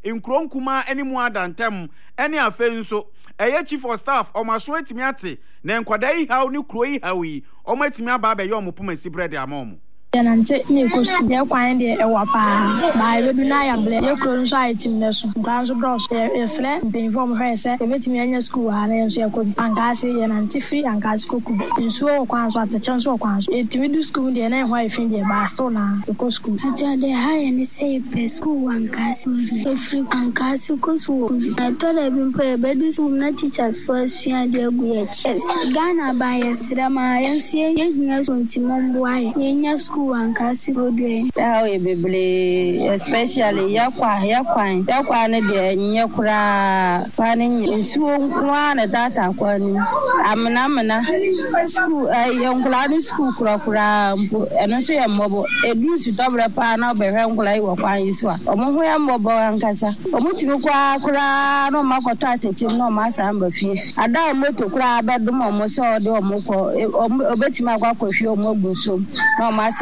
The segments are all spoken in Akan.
nkuro nkuma animu adantem ene afen so eye chief of staff omaso etimi ate na nkwada yi haw ni kuro yi hawi omatimi aba be yo mopoma si bread amom Nante ni ko school kwan de e wa pa ba e bi na ya ble ye kro nso ayetim na so kwan so bros e sele be inform her say e betimi anya school ha na so ye ko angase ye nante free angase koku nso kwan so atachan so kwan so e timi du school de na ho afin de ba so na ko school aja de ha ye ni say pe school angase e free angase ko so I thought I been pay be du school na teachers first year de gu ye chess Ghana ba ye sira ma ye sie ye hia so ntimombo aye ye nya school Ankasi Rodwe. How a baby, especially Yakwa ne de Nyakura fanning soon one at that aquani. Amana school, a young lady school crocura, and also a mobile, a bruise double pan of a hungry or fine iswa. Omoya mobile Ankasa. Omutua cra no Makota, no mass amber fee. I die motor cry about the moment saw the Moko, Obetima Wako, your mobile so no mass.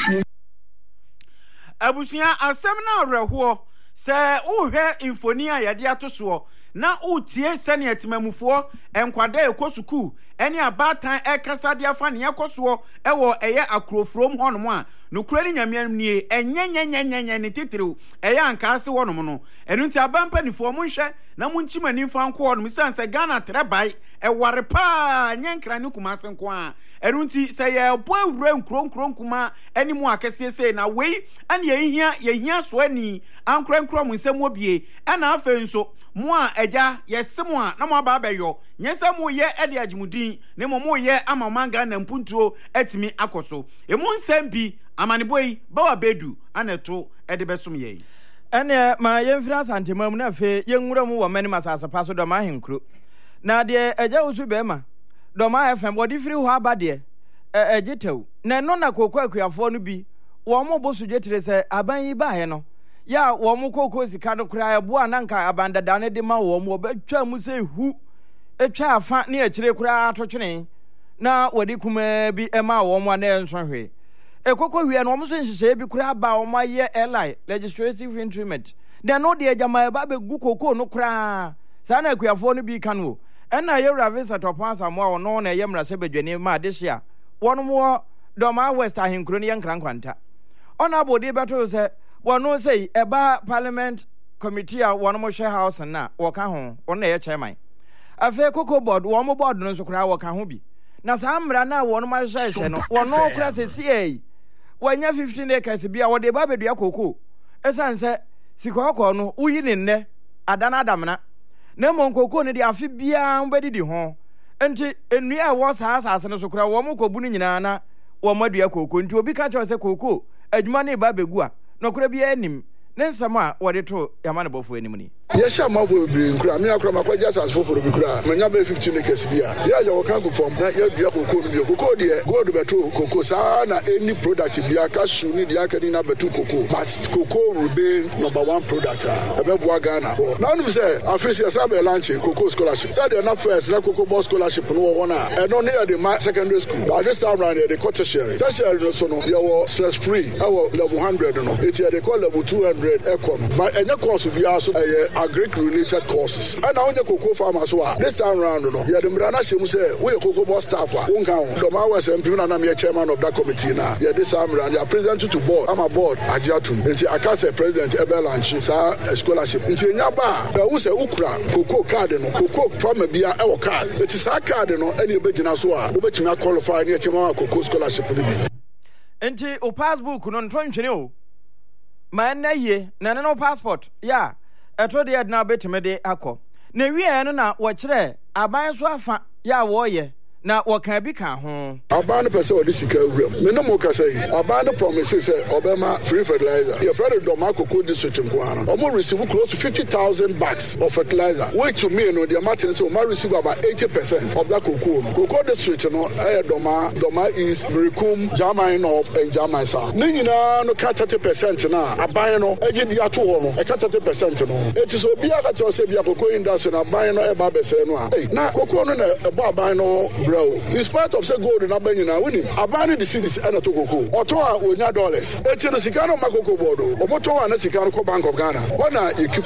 Abusia asem na reho se uhwe infonia yade atoso na utie sene atimamufo enkwada ekosuku ene abatan ekasade afa ne ekoso ewo eye akrofrom honom a nokura ni nyamiam nie enyenyenyenyenye ne titiriw eye ankase wonom no enu nti abampanifo monhwe na munchimani fa nko honom sanse Ghana trebai eware pa nyenkra ne kumase nko a enu nti se ye bo awura nkronkron kuma animu akese na wei ane ye hia so ani ankronkron mu nsem obie ana afa nso mo a eja yesemo a na mo aba abeyo nyesemo ye ede agimudin ne mo ye amamanga na mpuntuo etimi akoso emu nsem bi amaneboyi bawa bedu aneto ede besom ye ene ma yemfira santemam na fe yenwura mu wo mani masasa paso do ma henkro na de eja usu bema do ma fm body free ho abade egitew na no na kokwa akuafo no bi wo mo bosu jetire se aban yi ba he no ya wo mo kokko sika no kura ebo ananka abandada ne de ma wo mo betwa mu se hu etwa afa ne akire kura atotwene na wodi kuma bi ema wo mo na enso hwe ekoko hwe no mo so nhihye bi kura ba wo mo ye eli legislative instrument de no de agama ba be gu kokko no kura sa na akuafo no bi kan wo ena ye ravisa topansa mo wo no na ye mra se badwane ma de hia wono mo do ma west ahenkro ne yankran kwanta ona bodi beto se wono sei eba parliament committee a wono mo hwe house na wo ka ho wono ye chairman afa koko board wo mo board no so kura wo ka ho bi na sa mra na wono ma hwe no wono kura se CA wanya 15 acres bia wo de ba bedua koko esanse sikoko no uyi ne nne adana adamna na mo koko ne de afi bia mbedidi ho enti enua wo sa asase no so kura wo mo kobu no nyina na wo madua koko nti obi ka che se koko adwuma ne ba begu a no kura bia anim ne nsama wo de to yamane bofo anim ni yesha mafo bi nkura me akura makwaja asase foforo bi kura manya be 15 acres bia ya ya wo kan go form na ya dua koko no bi koko de gold beto koko sa na any product bia ka su ni dia ka ni na beto koko but koko remain number 1 product e be boa Ghana for now no say afisi ya sabe launch koko scholarship say they na first na koko boss scholarship no won na e no near the secondary school but this time round they cut tertiary no so no you were stress free our level 100 no it they call level 200 econ but any course bia so agric related courses and now koko farmers so this time round no ya the mrana shemu say we koko boss staff won kan do ma was MP na me chairman of that committee na ya this time round ya president to board am board ajiatun nti aka say president ebe launch sa scholarship nti nya ba we say ukura koko card no koko farmer bia e wo card it is a card no any obegina so a obetumi qualify na chairman koko scholarship ni bi nti o passport no ntwentwene o ma na ye na no passport ya eto de na betime de akọ na wie no na wo kire aban so afa ya wo ye na wo kan bi kan ho aban no pese odi sika wura me no mo ka say aban no promise say obema free fertilizer your friend Doma Koko district nkwano omo receive close to 50,000 bags of fertilizer which to me no the martin so ma receive about 80% of that Koko district no Doma is Birikum Jamai North and Jamai South ni nyina no ka 30% na aban no agi di ato ho no e ka 30% no it is obi aka to say bia Koko industry na aban no e ba be say no a na Koko no na e ba aban no bro in spite of say gold na banyina wini abani the cities and to Koko oto a onya dollars e chi no sika no makoko bodo omoto wa na sika no ko Bank of Ghana wana